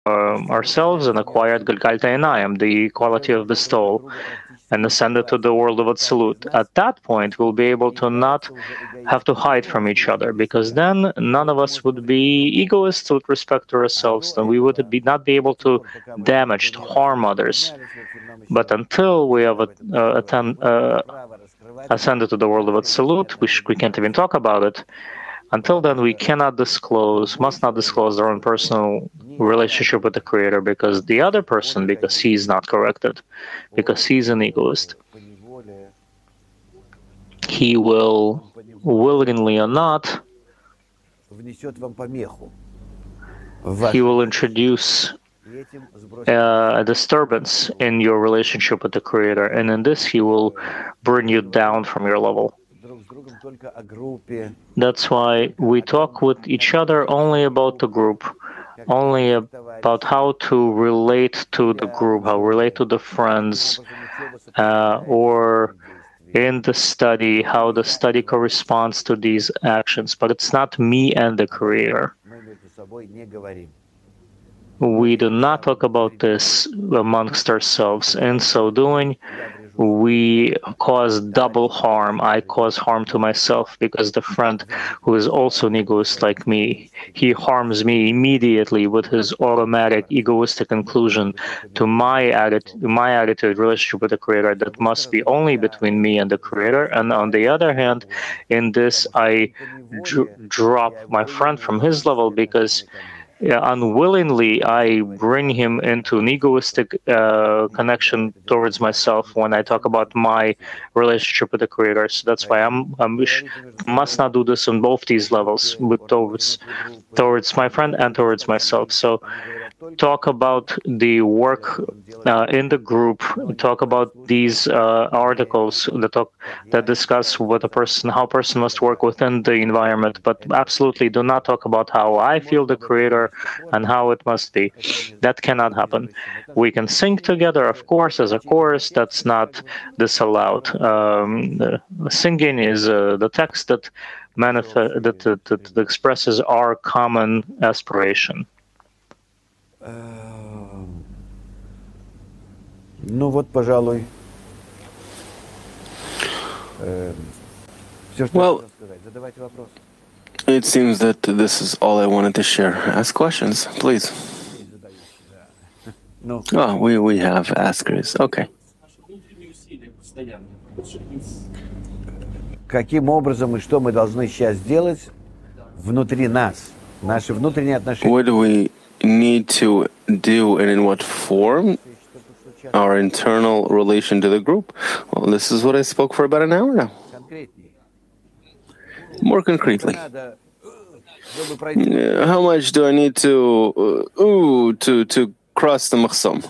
ourselves and acquired Galgalta Enayim, the quality of bestowal, and ascended to the world of Absolute. At that point, we'll be able to not have to hide from each other, because then none of us would be egoists with respect to ourselves, and we would not be able to damage, to harm others. But until we have ascended to the world of Absolute, we can't even talk about it. Until then, we must not disclose our own personal relationship with the Creator, because the other person, because he's not corrected, because he's an egoist, he will, willingly or not, he will introduce a disturbance in your relationship with the Creator, and in this he will bring you down from your level. That's why we talk with each other only about the group, only about how to relate to the group, how to relate to the friends, or in the study, how the study corresponds to these actions. But it's not me and the Creator. We do not talk about this amongst ourselves. In so doing, we cause double harm. I cause harm to myself, because the friend who is also an egoist like me, he harms me immediately with his automatic egoistic conclusion to my attitude, relationship with the Creator that must be only between me and the Creator. And on the other hand, in this, I drop my friend from his level, because unwillingly, I bring him into an egoistic connection towards myself when I talk about my relationship with the Creator. So that's why I must not do this on both these levels, towards my friend and towards myself. So talk about the work in the group, talk about these articles that discuss how a person must work within the environment, but absolutely do not talk about how I feel the Creator and how it must be. That cannot happen. We can sing together, of course, as a chorus. That's not disallowed. Singing is the text that expresses our common aspiration. Ну вот, пожалуй, все, что я хотел сказать. Задавайте вопрос. It seems that this is all I wanted to share. Ask questions, please. Oh, we have askers. Okay. Каким образом и что мы должны сейчас сделать внутри нас? Наши внутренние отношения. What do we need to do, and in what form? Our internal relation to the group? Well, this is what I spoke for about an hour now. More concretely, how much do I need to cross the mahsam?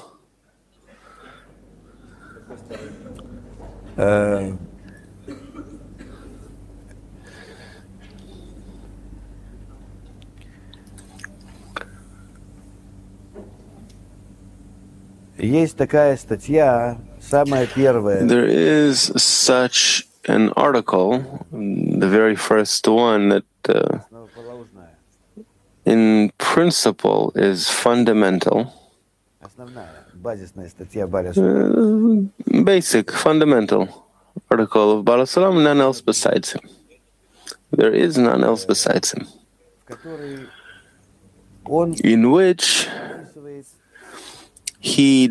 Есть такая статья, самая первая. There is such an article, the very first one, that in principle is fundamental. Basic, fundamental article of Baal Salam, none else besides him. There is none else besides him. In which he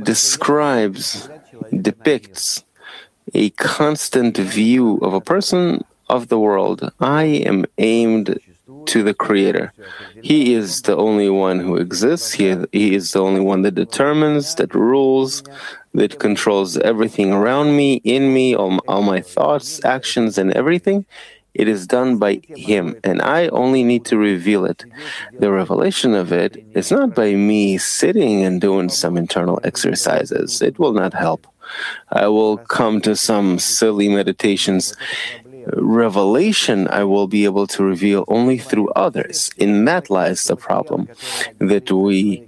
depicts a constant view of a person of the world. I am aimed to the Creator. He is the only one who exists. He is the only one that determines, that rules, that controls everything around me, in me, all my thoughts, actions, and everything. It is done by Him, and I only need to reveal it. The revelation of it is not by me sitting and doing some internal exercises. It will not help. I will come to some silly meditations. Revelation I will be able to reveal only through others. In that lies the problem, that we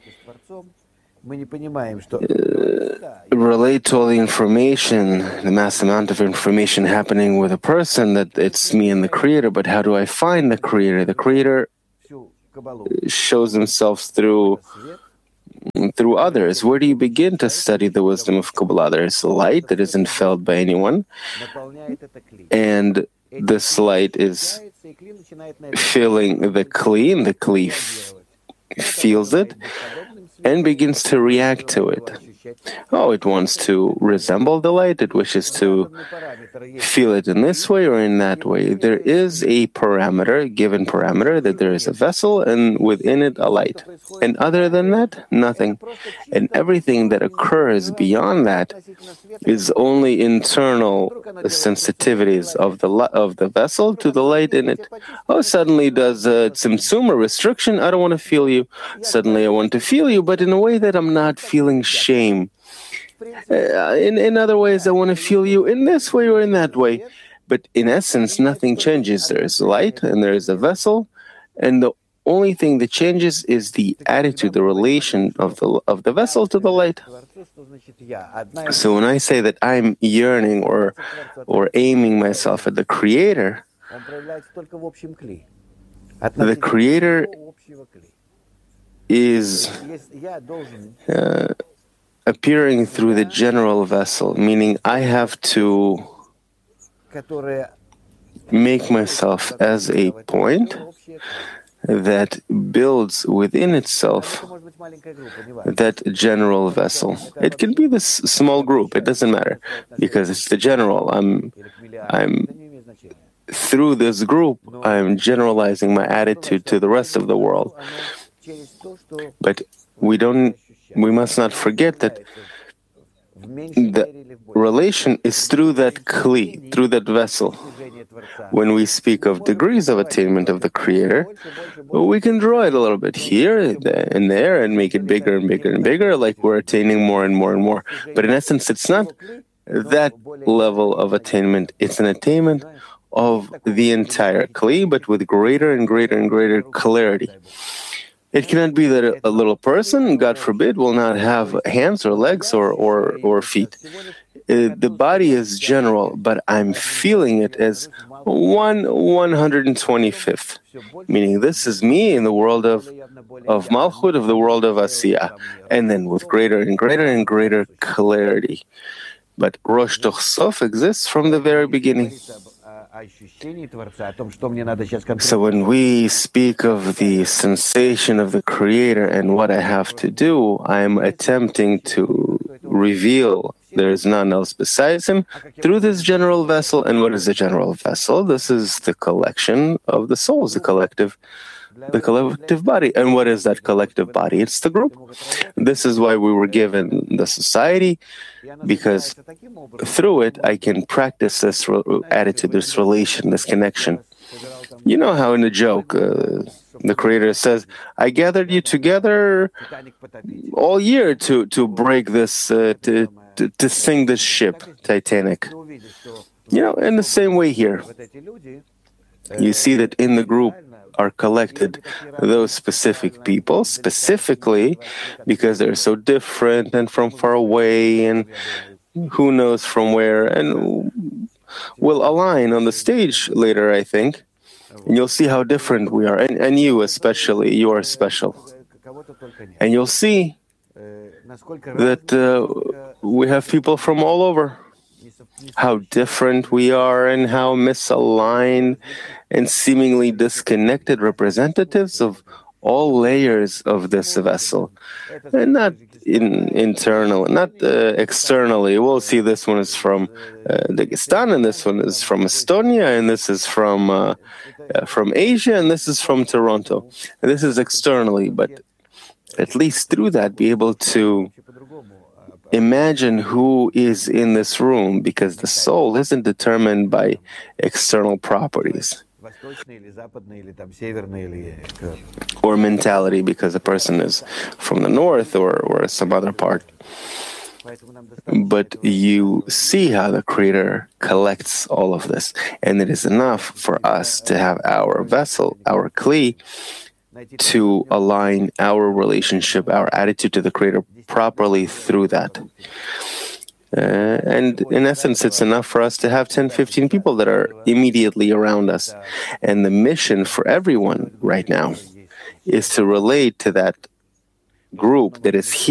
relate to all the information, the mass amount of information happening with a person, that it's me and the Creator. But how do I find the Creator? The Creator shows himself through through others. Where do you begin to study the wisdom of Kabbalah? There is light that isn't felt by anyone, and this light is filling the Kli, and the Kli feels it and begins to react to it. Oh, it wants to resemble the light, it wishes to feel it in this way or in that way. There is a parameter, a given parameter, that there is a vessel and within it a light. And other than that, nothing. And everything that occurs beyond that is only internal sensitivities of the vessel to the light in it. Oh, suddenly does a tzimtzum, a restriction, I don't want to feel you. Suddenly I want to feel you, but in a way that I'm not feeling shame. In other ways, I want to feel you in this way or in that way. But in essence, nothing changes. There is light and there is a vessel, and the only thing that changes is the attitude, the relation of the vessel to the light. So when I say that I'm yearning or aiming myself at the Creator, the Creator is appearing through the general vessel, meaning I have to make myself as a point that builds within itself that general vessel. It can be this small group, it doesn't matter, because it's the general. I'm through this group, I'm generalizing my attitude to the rest of the world. But we must not forget that the relation is through that Kli, through that vessel. When we speak of degrees of attainment of the Creator, we can draw it a little bit here and there and make it bigger and bigger and bigger, like we're attaining more and more and more. But in essence, it's not that level of attainment. It's an attainment of the entire Kli, but with greater and greater and greater clarity. It cannot be that a little person, God forbid, will not have hands or legs or feet. The body is general, but I'm feeling it as 1/125th, meaning this is me in the world of Malchut, of the world of Asiya, and then with greater and greater and greater clarity. But Rosh Toch Sof exists from the very beginning. So when we speak of the sensation of the Creator and what I have to do, I'm attempting to reveal there is none else besides Him through this general vessel. And what is the general vessel? This is the collection of the souls, the collective body. And what is that collective body? It's the group. This is why we were given the society, because through it I can practice this attitude, this relation, this connection. You know how in a joke the Creator says, I gathered you together all year to break this, to sink this ship, Titanic. You know, in the same way here, you see that in the group are collected those specific people, specifically because they're so different and from far away and who knows from where, and will align on the stage later, I think, and you'll see how different we are, and you especially, you are special. And you'll see that we have people from all over, how different we are and how misaligned and seemingly disconnected representatives of all layers of this vessel. And not externally. We'll see this one is from Dagestan, and this one is from Estonia, and this is from Asia, and this is from Toronto. And this is externally, but at least through that be able to imagine who is in this room, because the soul isn't determined by external properties or mentality, because a person is from the north or some other part. But you see how the Creator collects all of this, and it is enough for us to have our vessel, our Kli, to align our relationship, our attitude to the Creator properly through that. And in essence, it's enough for us to have 10, 15 people that are immediately around us. And the mission for everyone right now is to relate to that group that is